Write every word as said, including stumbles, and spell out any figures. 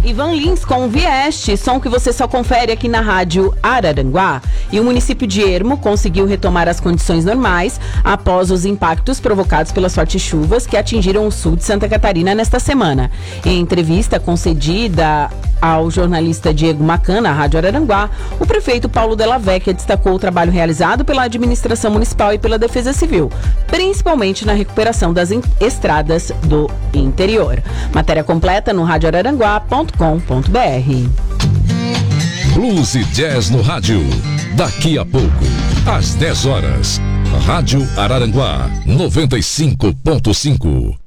Ivan Lins com Vieste, som que você só confere aqui na Rádio Araranguá. E o município de Ermo conseguiu retomar as condições normais após os impactos provocados pelas fortes chuvas que atingiram o sul de Santa Catarina nesta semana. Em entrevista concedida ao jornalista Diego Macan, na Rádio Araranguá, o prefeito Paulo Della Vecchia destacou o trabalho realizado pela administração municipal e pela Defesa Civil, principalmente na recuperação das estradas do interior. Matéria completa no rádio araranguá ponto com ponto b r. Blues e Jazz no rádio. Daqui a pouco, às dez horas. Rádio Araranguá noventa e cinco ponto cinco.